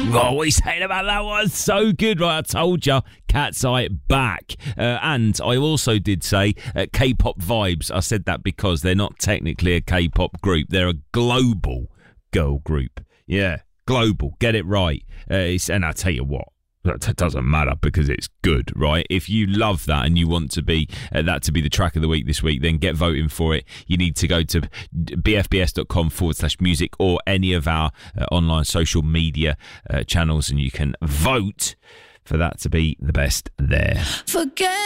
Oh, what are you saying about that one? So good, right? I told you, Cat's Eye back. And I also did say K-pop vibes. I said that because they're not technically a K-pop group. They're a global girl group. Yeah, global. Get it right. And I tell you what, that doesn't matter because it's good, right? If you love that and you want to be that to be the track of the week this week, then get voting for it. You need to go to bfbs.com/music or any of our online social media channels, and you can vote for that to be the best there. Forget